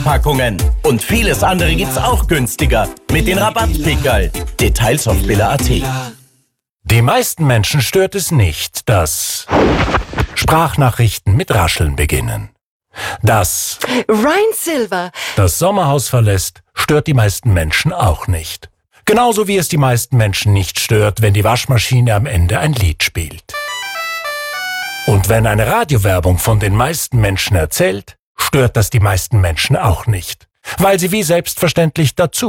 Packungen. Und vieles andere gibt's auch günstiger. Mit den Rabattpickerl. Details auf billa.at. Die meisten Menschen stört es nicht, dass Sprachnachrichten mit Rascheln beginnen. Dass Ryan Silver das Sommerhaus verlässt, stört die meisten Menschen auch nicht. Genauso wie es die meisten Menschen nicht stört, wenn die Waschmaschine am Ende ein Lied spielt. Und wenn eine Radiowerbung von den meisten Menschen erzählt, stört das die meisten Menschen auch nicht, weil sie wie selbstverständlich dazu